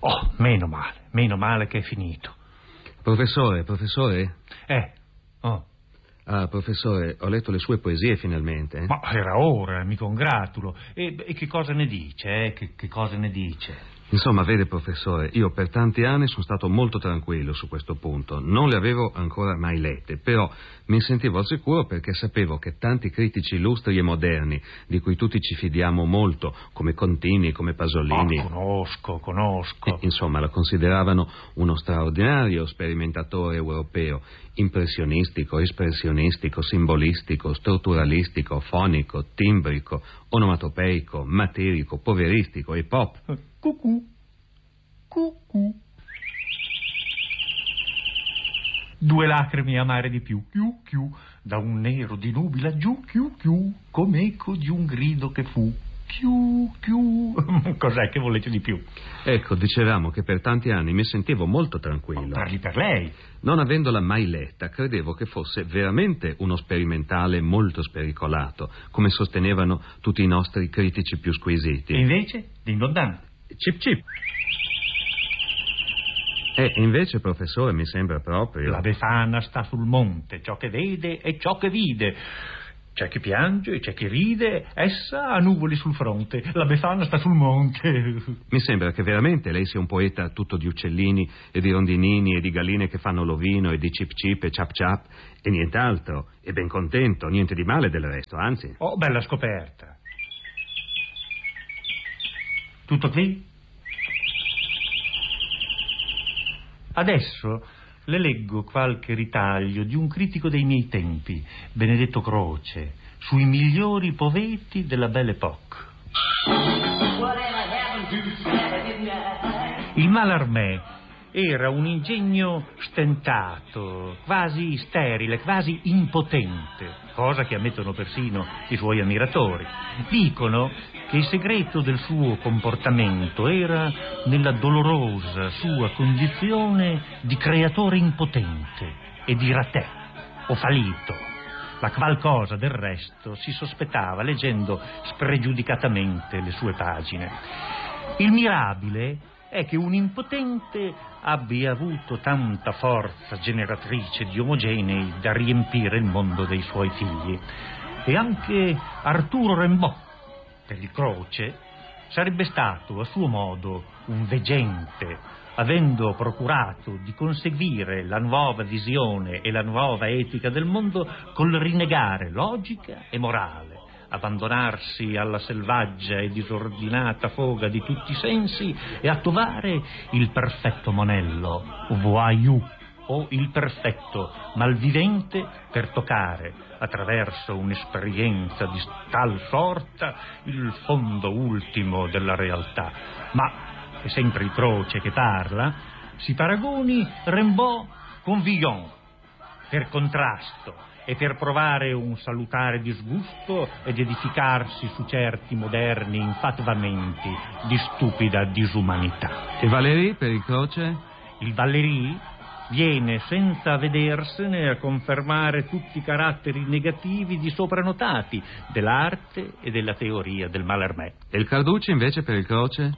Oh, meno male che è finito. Professore? Oh. Ah, professore, ho letto le sue poesie finalmente. Ma era ora, mi congratulo. E che cosa ne dice, Che cosa ne dice? Insomma, vede, professore, io per tanti anni sono stato molto tranquillo su questo punto. Non le avevo ancora mai lette, però mi sentivo al sicuro perché sapevo che tanti critici illustri e moderni, di cui tutti ci fidiamo molto, come Contini, come Pasolini... Conosco. Insomma, la consideravano uno straordinario sperimentatore europeo, impressionistico, espressionistico, simbolistico, strutturalistico, fonico, timbrico, onomatopeico, materico, poveristico e pop. Cucù. Due lacrime amare di più, chiù, da un nero di nubi laggiù, chiù, come eco di un grido che fu, chiù. Cos'è che volete di più? Ecco, dicevamo che per tanti anni mi sentivo molto tranquillo. Parli per lei. Non avendola mai letta, credevo che fosse veramente uno sperimentale molto spericolato, come sostenevano tutti i nostri critici più squisiti. E invece? Dindondante. Cip. E invece, professore, mi sembra proprio... La Befana sta sul monte, ciò che vede e ciò che vide. C'è chi piange, c'è chi ride, essa ha nuvoli sul fronte. La Befana sta sul monte. Mi sembra che veramente lei sia un poeta tutto di uccellini e di rondinini e di galline che fanno l'ovino e di cip e ciap e nient'altro. E ben contento, niente di male del resto, anzi. Oh, bella scoperta. Tutto qui? Adesso le leggo qualche ritaglio di un critico dei miei tempi, Benedetto Croce, sui migliori poeti della Belle Époque. Il Mallarmé era un ingegno stentato, quasi sterile, quasi impotente, cosa che ammettono persino i suoi ammiratori. Dicono che il segreto del suo comportamento era nella dolorosa sua condizione di creatore impotente e di ratè o fallito, la qual cosa del resto si sospettava leggendo spregiudicatamente le sue pagine. Il mirabile è che un impotente abbia avuto tanta forza generatrice di omogenei da riempire il mondo dei suoi figli. E anche Arturo Rimbaud, per il Croce, sarebbe stato a suo modo un veggente, avendo procurato di conseguire la nuova visione e la nuova etica del mondo col rinnegare logica e morale, abbandonarsi alla selvaggia e disordinata foga di tutti i sensi e a trovare il perfetto monello, voyou, o il perfetto malvivente per toccare, attraverso un'esperienza di tal sorta, il fondo ultimo della realtà. Ma è sempre il Croce che parla, si paragoni Rimbaud con Villon, per contrasto e per provare un salutare disgusto ed edificarsi su certi moderni infatvamenti di stupida disumanità. E Valéry per il Croce? Il Valéry viene senza vedersene a confermare tutti i caratteri negativi di sopranotati dell'arte e della teoria del Mallarmé. E il Carducci invece per il Croce?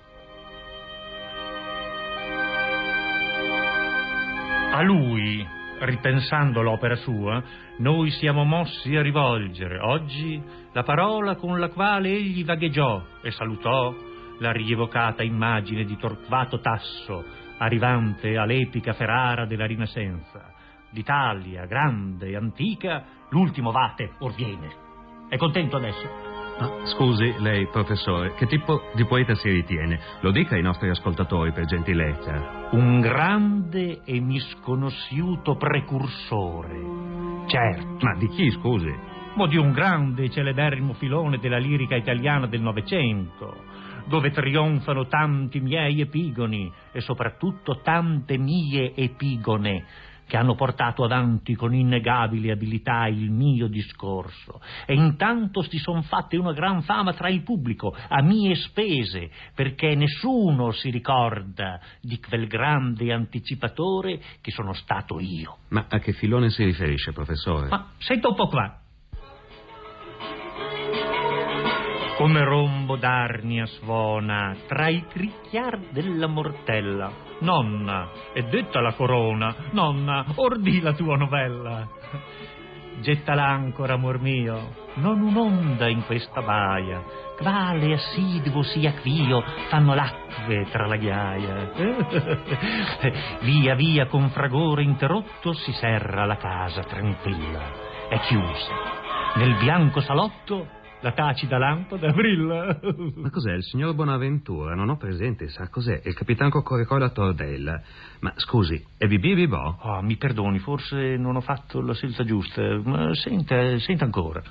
A lui, ripensando l'opera sua, noi siamo mossi a rivolgere oggi la parola con la quale egli vagheggiò e salutò la rievocata immagine di Torquato Tasso, arrivante all'epica Ferrara della Rinascenza. D'Italia, grande e antica, l'ultimo vate or viene. È contento adesso? Scusi, lei, professore, che tipo di poeta si ritiene? Lo dica ai nostri ascoltatori, per gentilezza. Un grande e misconosciuto precursore. Certo. Ma di chi, scusi? Ma di un grande e celeberrimo filone della lirica italiana del Novecento, dove trionfano tanti miei epigoni e soprattutto tante mie epigone che hanno portato avanti con innegabili abilità il mio discorso, e intanto si son fatte una gran fama tra il pubblico a mie spese, perché nessuno si ricorda di quel grande anticipatore che sono stato io. Ma a che filone si riferisce, professore? Ma senta un po' qua. come rombo d'arnia suona tra i cricchiar della mortella. Nonna, è detta la corona, nonna, ordì la tua novella. Getta l'ancora, amor mio, non un'onda in questa baia, quale assiduo sia quio fanno l'acque tra la ghiaia. Via via con fragore interrotto si serra la casa tranquilla. È chiusa. Nel bianco salotto la tacita lampada brilla. Ma cos'è, il signor Bonaventura? Non ho presente, sa cos'è? Il capitan Coccoricò e la Tordella. Ma scusi, è Bibì Bibò? Oh, mi perdoni, forse non ho fatto la scelta giusta, ma senta ancora.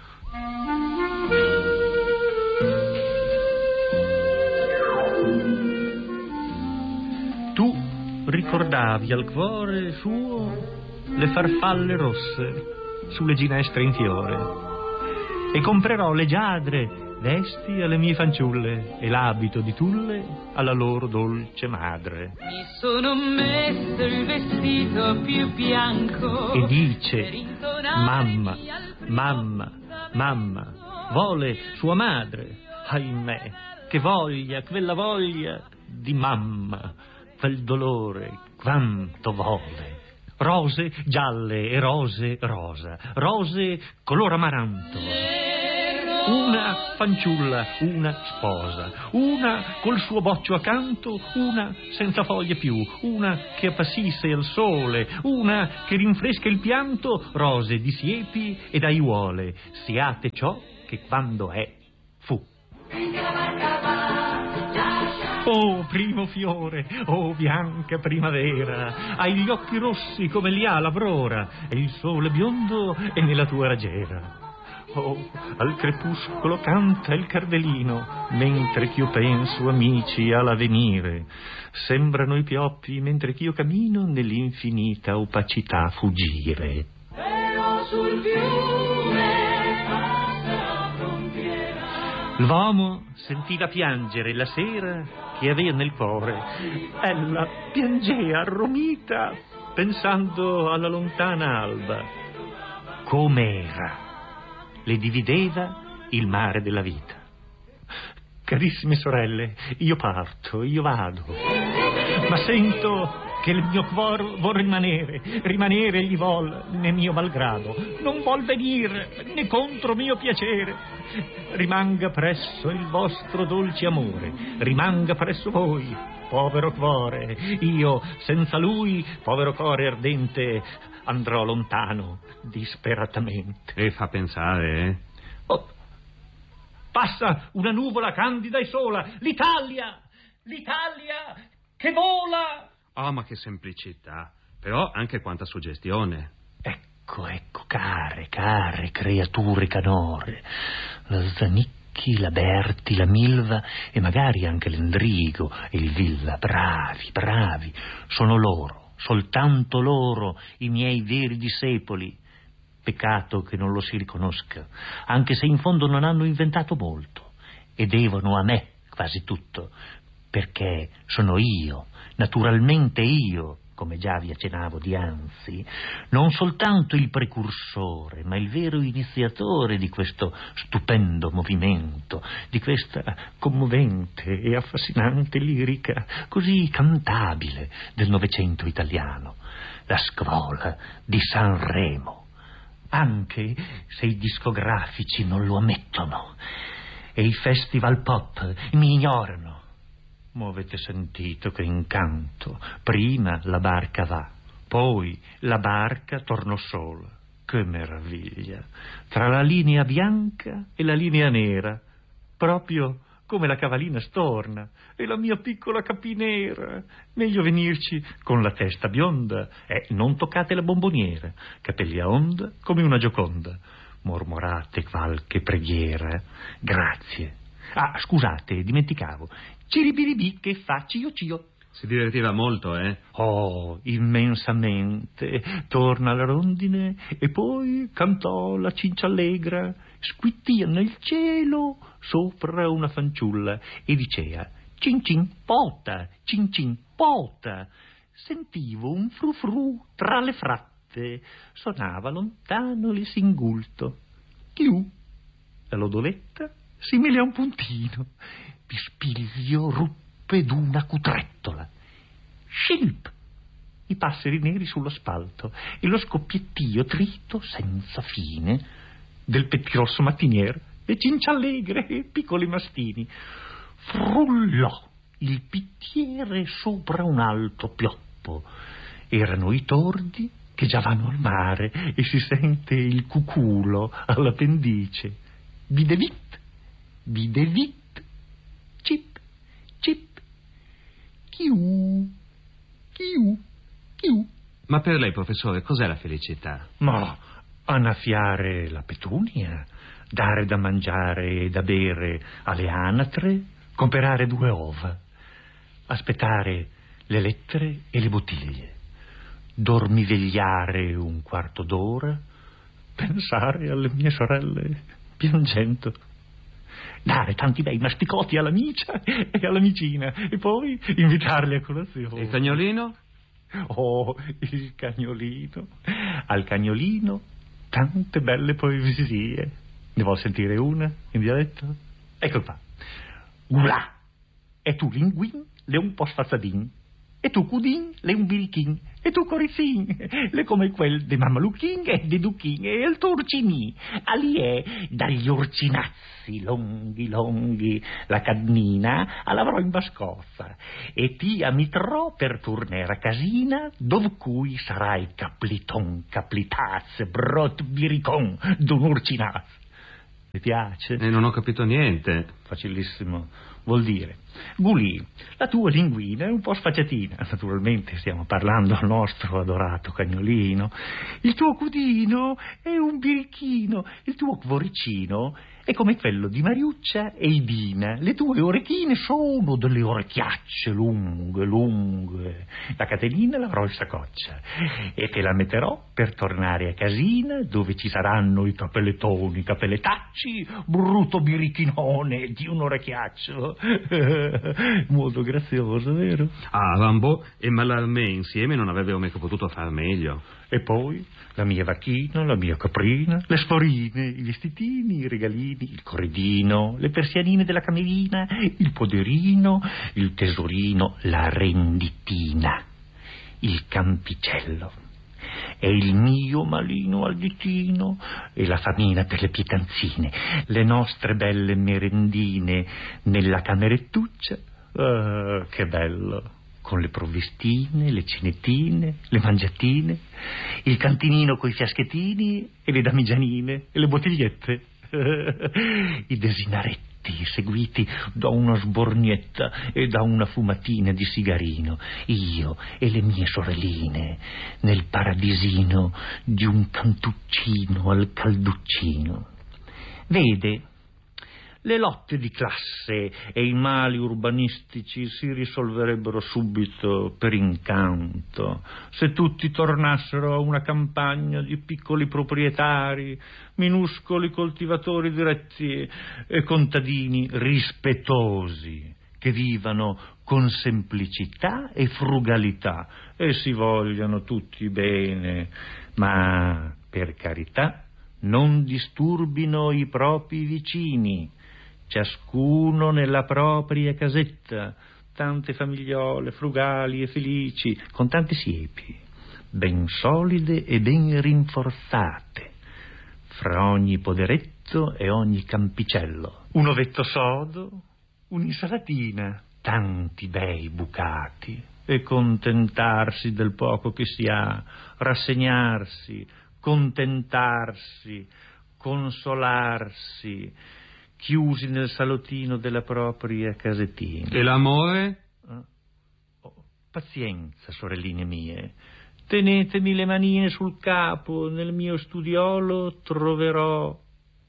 Tu ricordavi al cuore suo le farfalle rosse sulle ginestre in fiore, e comprerò leggiadre vesti alle mie fanciulle e l'abito di tulle alla loro dolce madre. Mi sono messo il vestito più bianco E dice: mamma, mamma, mamma, vuole sua madre. Ahimè, che voglia, quella voglia di mamma, quel dolore quanto vuole. Rose gialle e rose rosa, rose color amaranto. Una fanciulla, una sposa, una col suo boccio accanto, una senza foglie più, una che appassisse al sole, una che rinfresca il pianto, rose di siepi ed aiuole, siate ciò che quando è fu. Oh primo fiore, oh bianca primavera, hai gli occhi rossi come li ha l'aurora, e il sole biondo è nella tua raggiera. Oh, al crepuscolo canta il cardellino, mentre ch'io penso, amici, all'avvenire. Sembrano i pioppi mentre ch'io cammino nell'infinita opacità fuggire. Però sul fiume passa la frontiera. L'uomo sentiva piangere la sera che aveva nel cuore. Ella piangea arromita, pensando alla lontana alba. Com'era? Le divideva il mare della vita. Carissime sorelle, io parto, io vado, ma sento che il mio cuore vuol rimanere gli vuol nel mio malgrado, non vuol venire né contro mio piacere. Rimanga presso il vostro dolce amore, rimanga presso voi, povero cuore. Io senza lui, povero cuore ardente, andrò lontano disperatamente. E fa pensare, eh? Oh, passa una nuvola candida e sola, l'Italia che vola. Oh, ma che semplicità. Però anche quanta suggestione. Ecco, care creature canore, la Zanicchi, la Berti, la Milva e magari anche l'Endrigo e il Villa, bravi, sono loro, soltanto loro, i miei veri discepoli. Peccato che non lo si riconosca, anche se in fondo non hanno inventato molto e devono a me quasi tutto, perché sono io, naturalmente io, come già vi accennavo dianzi, non soltanto il precursore, ma il vero iniziatore di questo stupendo movimento, di questa commovente e affascinante lirica, così cantabile del Novecento italiano, la scuola di Sanremo, anche se i discografici non lo ammettono e i festival pop mi ignorano. Ma avete sentito che incanto? Prima la barca va, poi la barca tornò sola. Che meraviglia! Tra la linea bianca e la linea nera, proprio come la cavallina storna e la mia piccola capinera. Meglio venirci con la testa bionda e non toccate la bomboniera, capelli a onda come una Gioconda. Mormorate qualche preghiera. Grazie. Ah, scusate, dimenticavo. Ciribiribì che fa cio. Si divertiva molto, eh? Oh, immensamente. Torna alla rondine e poi cantò la cinciallegra, squittia nel cielo sopra una fanciulla e dicea: cin cin pota, cin cin pota. Sentivo un frufru tra le fratte, sonava lontano il singulto. Chiù, la lodoletta simile a un puntino. Pispiglio ruppe d'una cutrettola. Scilp! I passeri neri sullo spalto e lo scoppiettio trito senza fine del pettirosso mattiniere e cinciallegre e piccoli mastini. Frullò il pittiere sopra un alto pioppo. Erano i tordi che già vanno al mare e si sente il cuculo all'appendice. Bidevit, bidevit, cip, cip, chiù, chiù, chiù. Ma per lei, professore, cos'è la felicità? Ma annaffiare la petunia, dare da mangiare e da bere alle anatre, comperare 2 ova, aspettare le lettere e le bottiglie, dormivegliare un quarto d'ora, pensare alle mie sorelle piangendo, dare tanti bei masticoti all'amicia e all'amicina e poi invitarli a colazione. Il cagnolino? Oh, il cagnolino. Al cagnolino tante belle poesie. Ne vuol sentire una in dialetto? Ecco qua. Ula, e tu linguin, le un po' sfazzadin, e tu cudin, le un birichin, e tu corizzin, le come quel de Mammalucchin e de Ducchin e il Turcini. Ali è dagli orcinazzi longhi longhi la cadnina all'avrò in bascozza e ti amitrò per tornare a casina dove cui sarai capliton caplitaz brot biricon d'un orcinaz. Mi piace? Non ho capito niente. Facilissimo. Vuol dire, Gulì, la tua linguina è un po' sfacciatina. Naturalmente stiamo parlando al nostro adorato cagnolino. Il tuo cudino è un birichino. Il tuo cuoricino è come quello di Mariuccia e Idina. Le tue orecchine sono delle orecchiacce lunghe, lunghe. La catenina l'avrò in saccoccia e te la metterò per tornare a casina dove ci saranno i capellettoni, capelletacci, brutto birichinone di un orecchiaccio. Molto grazioso, vero? Ah, Rambo e Mallarmé insieme non avrebbero mica potuto far meglio. E poi la mia vacchina, la mia caprina, le sforine, i vestitini, i regalini, il corredino, le persianine della camerina, il poderino, il tesorino, la renditina, il campicello e il mio malino al ditino e la famina per le pietanzine, le nostre belle merendine nella camerettuccia. Ah, che bello! Con le provvistine, le cinettine, le mangiatine, il cantinino coi fiaschettini e le damigianine e le bottigliette, i desinaretti seguiti da una sbornietta e da una fumatina di sigarino, io e le mie sorelline nel paradisino di un cantuccino al calduccino. Vede, le lotte di classe e i mali urbanistici si risolverebbero subito per incanto se tutti tornassero a una campagna di piccoli proprietari, minuscoli coltivatori diretti e contadini rispettosi che vivano con semplicità e frugalità e si vogliano tutti bene, ma per carità non disturbino i propri vicini, ciascuno nella propria casetta, tante famigliole frugali e felici, con tante siepi, ben solide e ben rinforzate, fra ogni poderetto e ogni campicello. Un ovetto sodo, un'insalatina, tanti bei bucati, e contentarsi del poco che si ha, rassegnarsi, contentarsi, consolarsi, chiusi nel salottino della propria casettina. E l'amore? Pazienza, sorelline mie, tenetemi le manine sul capo, nel mio studiolo troverò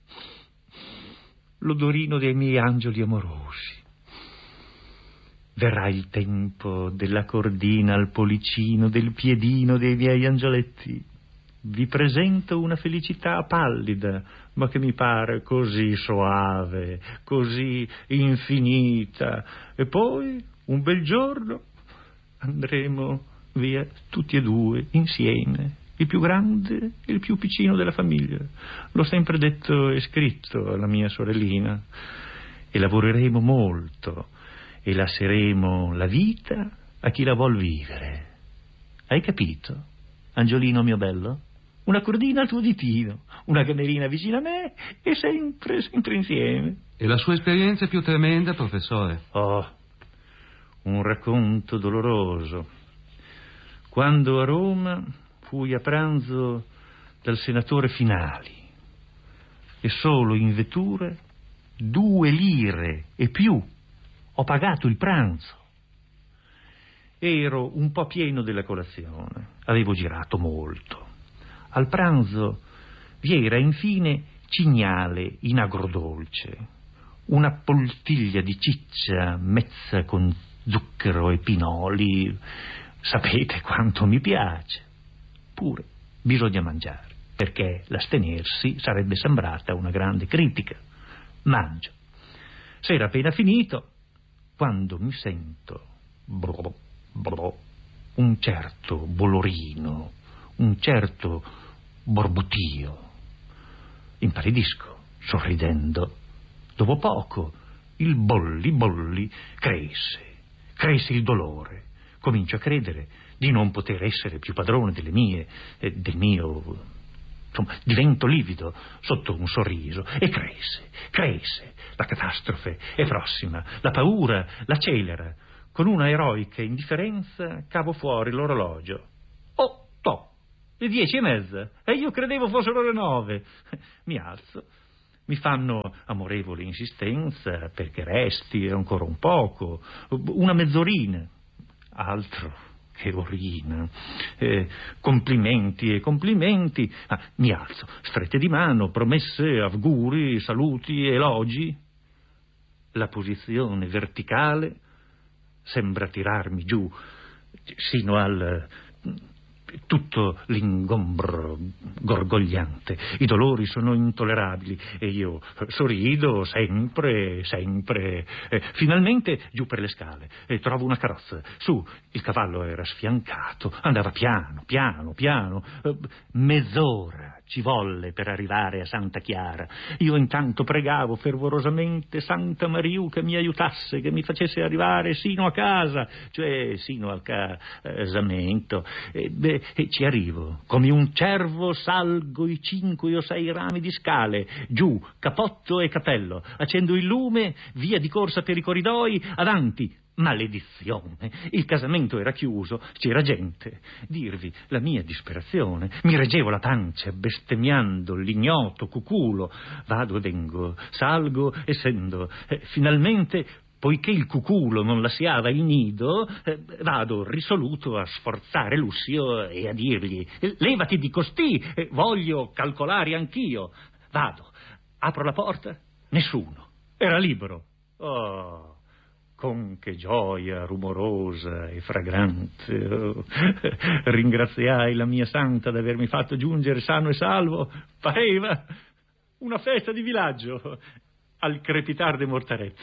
l'odorino dei miei angeli amorosi. Verrà il tempo della cordina al policino, del piedino dei miei angioletti. Vi presento una felicità pallida, ma che mi pare così soave, così infinita. E poi, un bel giorno, andremo via tutti e due insieme, il più grande e il più piccino della famiglia. L'ho sempre detto e scritto alla mia sorellina. E lavoreremo molto e lasceremo la vita a chi la vuol vivere. Hai capito, Angiolino mio bello? Una cordina al tuo ditino, una camerina vicino a me e sempre insieme. E la sua esperienza più tremenda, professore? Oh, un racconto doloroso. Quando a Roma fui a pranzo dal senatore Finali e solo in vettura 2 lire e più ho pagato il pranzo. Ero un po' pieno della colazione, avevo girato molto. Al pranzo vi era infine cignale in agrodolce, una poltiglia di ciccia mezza con zucchero e pinoli. Sapete quanto mi piace. Pure bisogna mangiare, perché l'astenersi sarebbe sembrata una grande critica. Mangio. S'era appena finito quando mi sento un certo bolorino, un certo borbotio. Impallidisco, sorridendo. Dopo poco il bolli cresce il dolore. Comincio a credere di non poter essere più padrone del mio. Insomma, divento livido sotto un sorriso e cresce. La catastrofe è prossima, la paura l'accelera. Con una eroica indifferenza cavo fuori l'orologio. Oh, le 10:30, e io credevo fossero le 9. Mi alzo, mi fanno amorevole insistenza perché resti ancora un poco, una mezz'orina. Altro che orina. Complimenti. Mi alzo, strette di mano, promesse, auguri, saluti, elogi. La posizione verticale sembra tirarmi giù sino al tutto l'ingombro gorgogliante. I dolori sono intollerabili e io sorrido sempre. Finalmente giù per le scale trovo una carrozza. Su, il cavallo era sfiancato, andava piano. Mezz'ora ci volle per arrivare a Santa Chiara. Io intanto pregavo fervorosamente Santa Mariù che mi aiutasse, che mi facesse arrivare sino a casa, cioè sino al casamento. E ci arrivo, come un cervo salgo i 5 o 6 rami di scale, giù, cappotto e cappello, accendo il lume, via di corsa per i corridoi, avanti. Maledizione, il casamento era chiuso, c'era gente. Dirvi la mia disperazione, mi reggevo la pancia bestemmiando l'ignoto cuculo. Vado e vengo, salgo e scendo. Finalmente, poiché il cuculo non lasciava il nido, vado risoluto a sforzare Lussio e a dirgli: levati di costì, voglio calcolare anch'io. Vado, apro la porta, nessuno, era libero. Oh, con che gioia rumorosa e fragrante. Oh, ringraziai la mia santa d'avermi fatto giungere sano e salvo. Pareva una festa di villaggio al crepitar dei mortaretti.